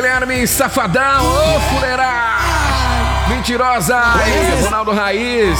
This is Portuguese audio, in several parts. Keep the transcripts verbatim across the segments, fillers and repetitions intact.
Guilherme Safadão, ô fuleira! Mentirosa! E Ronaldo Raiz.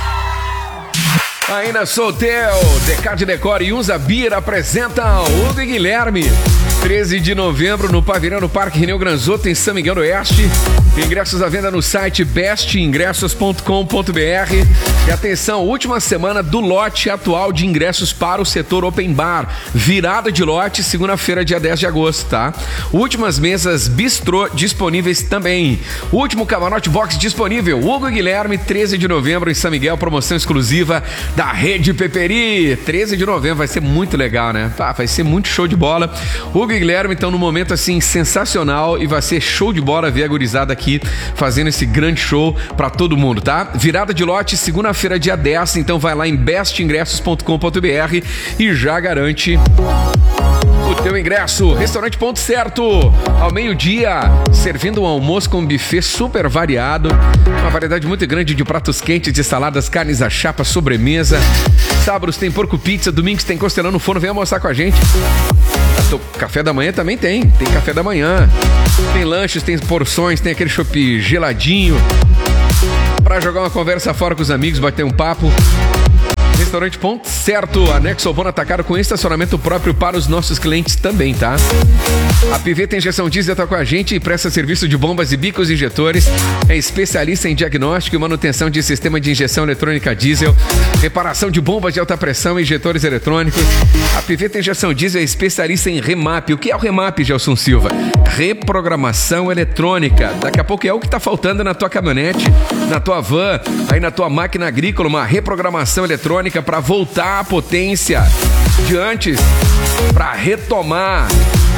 Ainda sou teu. Decade Decor e Usa Bira apresentam Hugo e Guilherme. treze de novembro no Pavilhão do Parque Rineu Granzoto, em São Miguel do Oeste. Ingressos à venda no site best ingressos ponto com ponto b r. E atenção, última semana do lote atual de ingressos para o setor Open Bar. Virada de lote, segunda-feira, dia dez de agosto, tá? Últimas mesas bistrô disponíveis também. Último camarote box disponível. Hugo e Guilherme, treze de novembro em São Miguel, promoção exclusiva da Rede Peperi. treze de novembro, vai ser muito legal, né? Ah, vai ser muito show de bola. Hugo e Guilherme estão num momento assim sensacional e vai ser show de bola ver a gurizada aqui fazendo esse grande show pra todo mundo, tá? Virada de lote, segunda-feira, dia dez, então vai lá em best ingressos ponto com ponto b r e já garante o teu ingresso. Restaurante Ponto Certo, ao meio-dia, servindo um almoço com um buffet super variado, uma variedade muito grande de pratos quentes, de saladas, carnes à chapa, sobremesa. Sábados tem porco pizza, domingos tem costelão no forno, vem almoçar com a gente. Café da manhã também tem, tem café da manhã, tem lanches, tem porções, tem aquele chopp geladinho pra jogar uma conversa fora com os amigos, bater um papo. Restaurante Ponto Certo, anexo ao Bom Atacado com estacionamento próprio para os nossos clientes também, tá? A Piveta Injeção Diesel tá com a gente e presta serviço de bombas e bicos injetores. É especialista em diagnóstico e manutenção de sistema de injeção eletrônica diesel, reparação de bombas de alta pressão e injetores eletrônicos. A Piveta Injeção Diesel é especialista em remap. O que é o remap, Gelson Silva? Reprogramação eletrônica. Daqui a pouco é o que tá faltando na tua caminhonete, na tua van, aí na tua máquina agrícola, uma reprogramação eletrônica para voltar à potência de antes, para retomar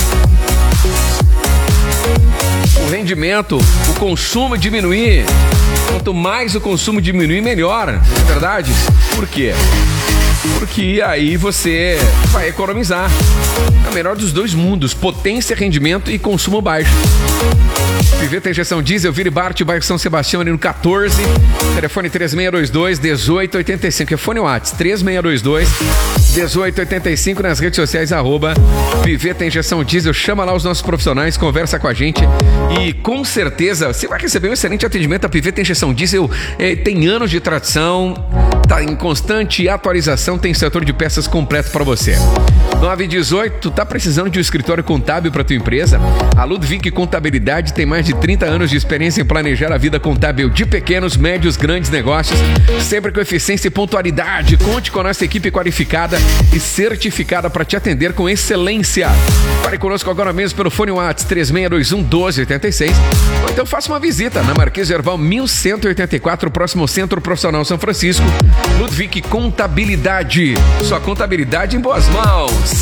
o rendimento, o consumo diminuir. Quanto mais o consumo diminuir, melhor, não é verdade? Por quê? Porque aí você vai economizar. É o melhor dos dois mundos: potência, rendimento e consumo baixo. Piveta Injeção Diesel, Vire Bart, bairro São Sebastião, ali no quatorze. Telefone três seis dois dois, um oito oito cinco. Telefone WhatsApp três seis dois dois, um oito oito cinco. Nas redes sociais, arroba Piveta Injeção Diesel. Chama lá os nossos profissionais, conversa com a gente e com certeza você vai receber um excelente atendimento. A Piveta Injeção Diesel eh, tem anos de tradição, tá em constante atualização, tem setor de peças completo para você. nove dezoito, tá precisando de um escritório contábil para tua empresa? A Ludwig Contabilidade tem mais de trinta anos de experiência em planejar a vida contábil de pequenos, médios, grandes negócios, sempre com eficiência e pontualidade. Conte com a nossa equipe qualificada e certificada para te atender com excelência. Fale conosco agora mesmo pelo fone WhatsApp três seis dois um, um dois oito seis, ou então faça uma visita na Marquês Herval mil cento e oitenta e quatro, próximo ao Centro Profissional São Francisco. Ludwig Contabilidade, sua contabilidade em boas mãos.